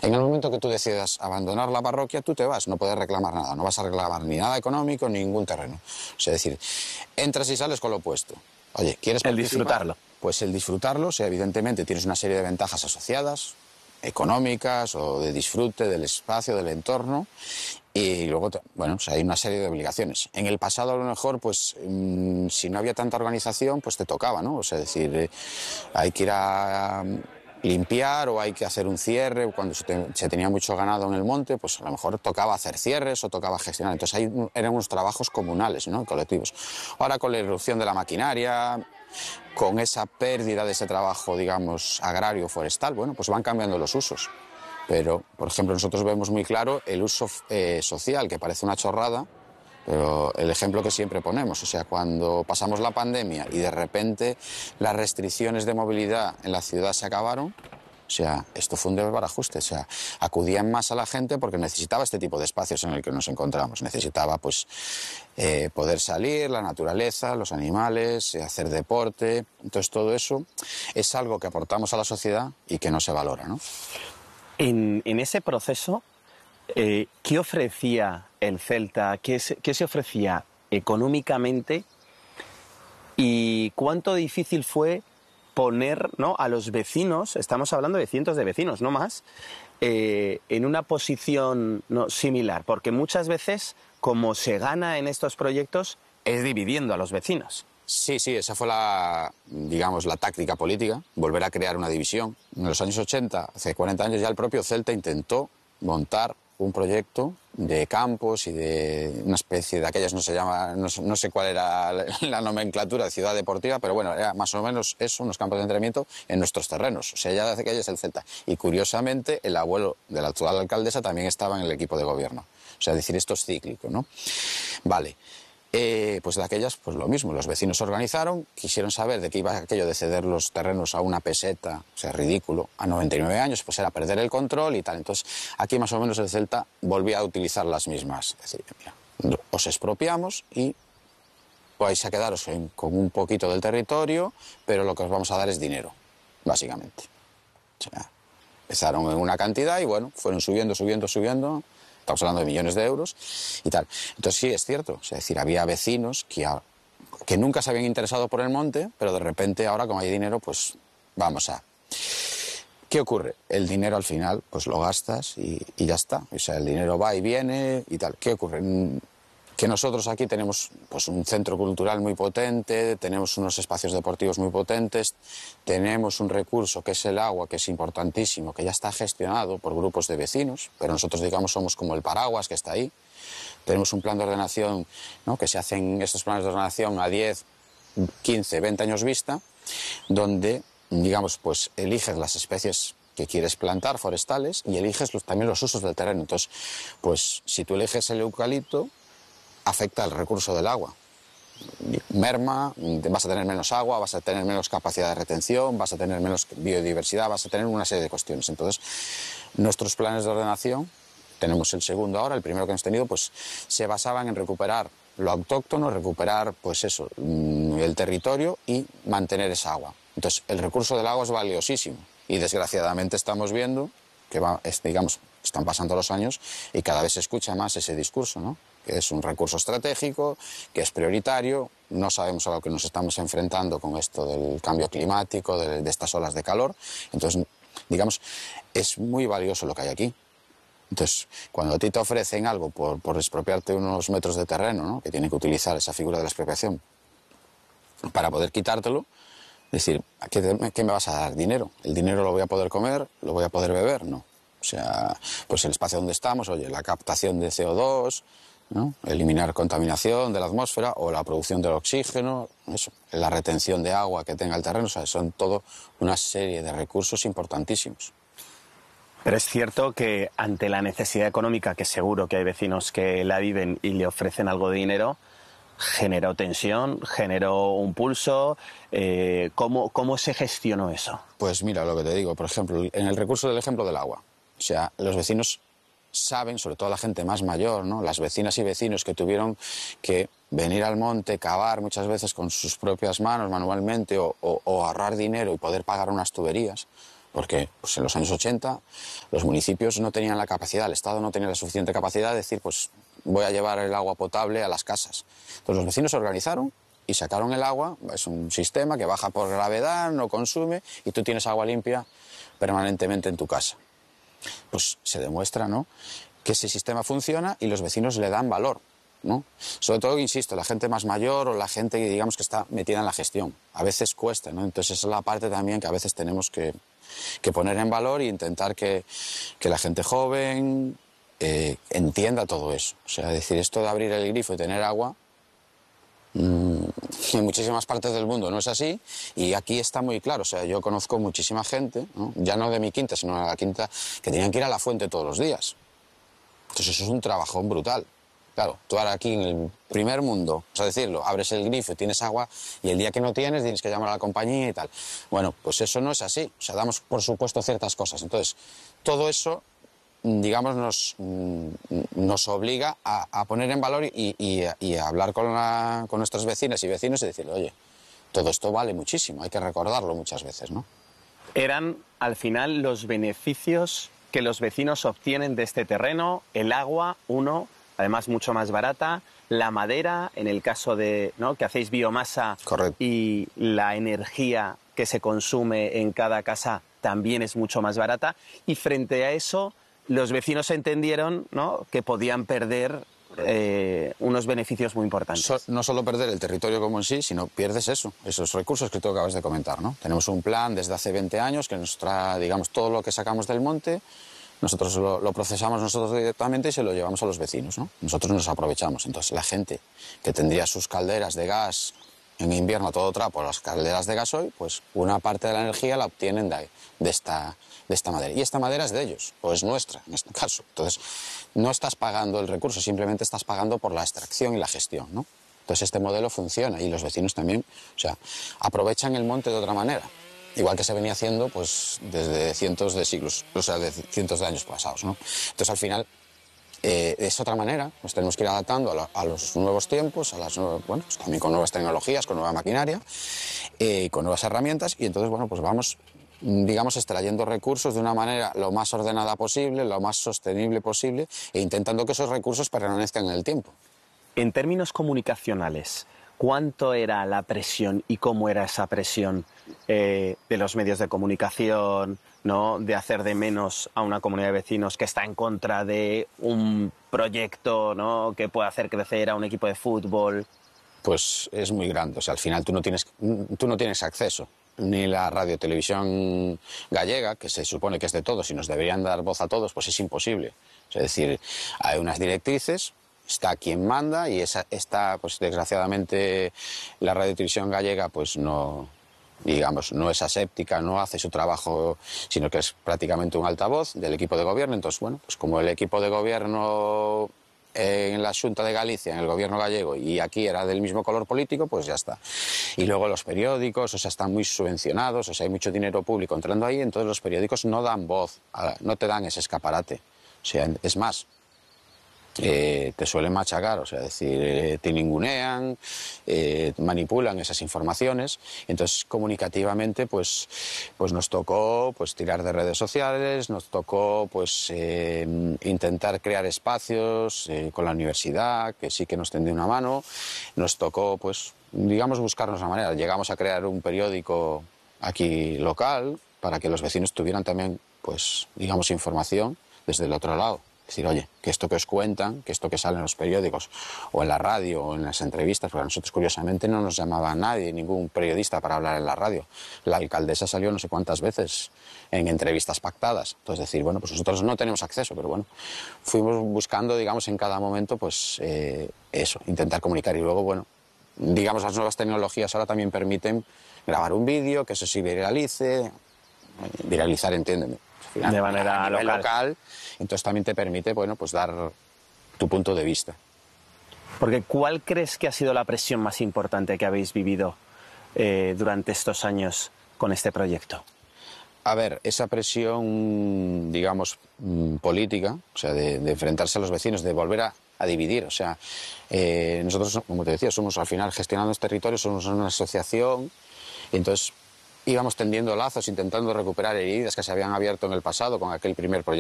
En el momento que tú decidas abandonar la parroquia, tú te vas, no puedes reclamar nada, no vas a reclamar ni nada económico, ni ningún terreno. Es decir, entras y sales con lo opuesto. Oye, ¿quieres participar? El disfrutarlo. Pues el disfrutarlo, o sea, evidentemente tienes una serie de ventajas asociadas, económicas o de disfrute del espacio, del entorno, y luego, bueno, pues hay una serie de obligaciones. En el pasado, a lo mejor, pues, si no había tanta organización, pues te tocaba, ¿no? O sea, es decir, hay que ir a limpiar o hay que hacer un cierre. Cuando se tenía mucho ganado en el monte, pues a lo mejor tocaba hacer cierres o tocaba gestionar. Entonces ahí eran unos trabajos comunales, ¿no? Colectivos. Ahora con la irrupción de la maquinaria, con esa pérdida de ese trabajo, digamos, agrario forestal, bueno, pues van cambiando los usos. Pero, por ejemplo, nosotros vemos muy claro el uso social, que parece una chorrada, pero el ejemplo que siempre ponemos, o sea, cuando pasamos la pandemia y de repente las restricciones de movilidad en la ciudad se acabaron, o sea, esto fue un desbarajuste, o sea, acudían más a la gente porque necesitaba este tipo de espacios en el que nos encontramos, necesitaba, pues, poder salir, la naturaleza, los animales, hacer deporte. Entonces todo eso es algo que aportamos a la sociedad y que no se valora, ¿no? En ese proceso, ¿qué ofrecía el Celta? ¿Qué se ofrecía económicamente? ¿Y cuánto difícil fue poner, ¿no?, a los vecinos, estamos hablando de cientos de vecinos, no más, en una posición, ¿no?, similar? Porque muchas veces, como se gana en estos proyectos, es dividiendo a los vecinos. Sí, esa fue la táctica política, volver a crear una división. En los años 80, hace 40 años, ya el propio Celta intentó montar un proyecto de campos y de una especie de aquellas, no sé cuál era la nomenclatura de ciudad deportiva, pero bueno, era más o menos eso, unos campos de entrenamiento en nuestros terrenos. O sea, ya hace que es el Celta. Y curiosamente, el abuelo de la actual alcaldesa también estaba en el equipo de gobierno. O sea, decir, esto es cíclico, ¿no? Vale. Pues de aquellas, pues lo mismo, los vecinos se organizaron, quisieron saber de qué iba aquello de ceder los terrenos a una peseta, o sea, ridículo, a 99 años, pues era perder el control y tal. Entonces, aquí más o menos el Celta volvía a utilizar las mismas. Es decir, mira, os expropiamos y vais a quedaros con un poquito del territorio, pero lo que os vamos a dar es dinero, básicamente. O sea, empezaron en una cantidad y bueno, fueron subiendo. Estamos hablando de millones de euros y tal. Entonces sí, es cierto. Es decir, había vecinos que nunca se habían interesado por el monte, pero de repente ahora, como hay dinero, pues vamos a... ¿Qué ocurre? El dinero al final, pues lo gastas y ya está. O sea, el dinero va y viene y tal. ¿Qué ocurre? Que nosotros aquí tenemos, pues, un centro cultural muy potente, tenemos unos espacios deportivos muy potentes, tenemos un recurso que es el agua, que es importantísimo, que ya está gestionado por grupos de vecinos, pero nosotros, digamos, somos como el paraguas que está ahí. Tenemos un plan de ordenación, ¿no?, que se hacen estos planes de ordenación a 10, 15, 20 años vista, donde, digamos, pues eliges las especies que quieres plantar, forestales, y eliges también los usos del terreno. Entonces, pues si tú eliges el eucalipto, afecta el recurso del agua. Merma, vas a tener menos agua, vas a tener menos capacidad de retención, vas a tener menos biodiversidad, vas a tener una serie de cuestiones. Entonces, nuestros planes de ordenación, tenemos el segundo ahora, el primero que hemos tenido, pues se basaban en recuperar lo autóctono, recuperar, pues eso, el territorio y mantener esa agua. Entonces, el recurso del agua es valiosísimo y desgraciadamente estamos viendo que digamos, están pasando los años y cada vez se escucha más ese discurso, ¿no?, que es un recurso estratégico, que es prioritario. No sabemos a lo que nos estamos enfrentando con esto del cambio climático, de estas olas de calor. Entonces, digamos, es muy valioso lo que hay aquí. Entonces, cuando a ti te ofrecen algo por expropiarte unos metros de terreno, ¿no?, que tienen que utilizar esa figura de la expropiación para poder quitártelo, decir, ¿qué me vas a dar? ¿Dinero? ¿El dinero lo voy a poder comer? ¿Lo voy a poder beber? No. O sea, pues el espacio donde estamos, oye, la captación de CO2, ¿no?, eliminar contaminación de la atmósfera o la producción del oxígeno, eso, la retención de agua que tenga el terreno, o sea, son todo una serie de recursos importantísimos. Pero es cierto que ante la necesidad económica, que seguro que hay vecinos que la viven y le ofrecen algo de dinero, generó tensión, generó un pulso. ¿Cómo se gestionó eso? Pues mira, lo que te digo, por ejemplo, en el recurso del ejemplo del agua. O sea, los vecinos saben, sobre todo la gente más mayor, ¿no?, las vecinas y vecinos que tuvieron que venir al monte, cavar muchas veces con sus propias manos manualmente o ahorrar dinero y poder pagar unas tuberías. porque pues, en los años 80 los municipios no tenían la capacidad, el Estado no tenía la suficiente capacidad de decir, pues voy a llevar el agua potable a las casas. Entonces los vecinos se organizaron y sacaron el agua, es un sistema que baja por gravedad, no consume y tú tienes agua limpia permanentemente en tu casa. Pues se demuestra, ¿no?, que ese sistema funciona y los vecinos le dan valor, ¿no? Sobre todo, insisto, la gente más mayor o la gente que digamos que está metida en la gestión. A veces cuesta, ¿no? Entonces esa es la parte también que a veces tenemos que poner en valor e intentar que la gente joven entienda todo eso. O sea, decir, esto de abrir el grifo y tener agua, en muchísimas partes del mundo no es así y aquí está muy claro. O sea, yo conozco muchísima gente, ¿no?, ya no de mi quinta, sino de la quinta, que tenían que ir a la fuente todos los días. Entonces eso es un trabajón brutal. Claro, tú ahora aquí en el primer mundo, o sea, decirlo, abres el grifo y tienes agua y el día que no tienes que llamar a la compañía y tal. Bueno, pues eso no es así. O sea, damos por supuesto ciertas cosas. Entonces, todo eso, digamos, nos obliga a poner en valor y a hablar con nuestras vecinas y vecinos y decirle, oye, todo esto vale muchísimo, hay que recordarlo muchas veces, ¿no? Eran, al final, los beneficios que los vecinos obtienen de este terreno, el agua, además mucho más barata, la madera, en el caso de, ¿no?, que hacéis biomasa. Correcto. Y la energía que se consume en cada casa también es mucho más barata. Y frente a eso, los vecinos entendieron, ¿no?, que podían perder unos beneficios muy importantes. No solo perder el territorio como en sí, sino pierdes esos recursos que tú acabas de comentar, ¿no? Tenemos un plan desde hace 20 años que nos trae, digamos, todo lo que sacamos del monte, nosotros lo procesamos nosotros directamente y se lo llevamos a los vecinos, ¿no? Nosotros nos aprovechamos. Entonces la gente que tendría sus calderas de gas en invierno a todo trapo, las calderas de gasoil, pues una parte de la energía la obtienen de esta madera. Y esta madera es de ellos, o es nuestra en este caso. Entonces no estás pagando el recurso, simplemente estás pagando por la extracción y la gestión, ¿no? Entonces este modelo funciona y los vecinos también, o sea, aprovechan el monte de otra manera. Igual que se venía haciendo pues desde cientos de siglos, o sea, de cientos de años pasados, ¿no? Entonces al final es otra manera, nos tenemos que ir adaptando a los nuevos tiempos, bueno, pues también con nuevas tecnologías, con nueva maquinaria, con nuevas herramientas y entonces, bueno, pues vamos, digamos, extrayendo recursos de una manera lo más ordenada posible, lo más sostenible posible e intentando que esos recursos permanezcan en el tiempo. En términos comunicacionales, ¿cuánto era la presión y cómo era esa presión de los medios de comunicación, ¿no?, de hacer de menos a una comunidad de vecinos que está en contra de un proyecto, ¿no?, que puede hacer crecer a un equipo de fútbol? Pues es muy grande. O sea, al final tú no tienes acceso. Ni la radio televisión gallega, que se supone que es de todos y nos deberían dar voz a todos, pues es imposible. Es decir, hay unas directrices, está quien manda y está, pues desgraciadamente, la radio televisión gallega pues no, digamos, no es aséptica, no hace su trabajo, sino que es prácticamente un altavoz del equipo de gobierno. Entonces, bueno, pues como el equipo de gobierno en la Xunta de Galicia, en el gobierno gallego, y aquí era del mismo color político, pues ya está. Y luego los periódicos, o sea, están muy subvencionados, o sea, hay mucho dinero público entrando ahí, entonces los periódicos no dan voz, no te dan ese escaparate. O sea, es más, te suelen machacar, o sea, decir, te ningunean, manipulan esas informaciones. Entonces, comunicativamente, pues nos tocó pues tirar de redes sociales, nos tocó pues intentar crear espacios con la universidad, que sí que nos tendió una mano, nos tocó pues, digamos, buscarnos la manera. Llegamos a crear un periódico aquí local para que los vecinos tuvieran también, pues, digamos, información desde el otro lado. Es decir, oye, que esto que os cuentan, que esto que sale en los periódicos o en la radio o en las entrevistas, porque a nosotros curiosamente no nos llamaba nadie, ningún periodista para hablar en la radio. La alcaldesa salió no sé cuántas veces en entrevistas pactadas. Entonces decir, bueno, pues nosotros no tenemos acceso, pero bueno, fuimos buscando, digamos, en cada momento, pues eso, intentar comunicar. Y luego, bueno, digamos, las nuevas tecnologías ahora también permiten grabar un vídeo, que eso sí viralizar, entiéndeme. De manera local. Entonces también te permite, bueno, pues dar tu punto de vista. Porque ¿cuál crees que ha sido la presión más importante que habéis vivido durante estos años con este proyecto? A ver, esa presión, digamos, política, o sea, de enfrentarse a los vecinos, de volver a dividir. O sea, nosotros, como te decía, somos al final gestionando este territorio, somos una asociación, y entonces íbamos tendiendo lazos, intentando recuperar heridas que se habían abierto en el pasado con aquel primer proyecto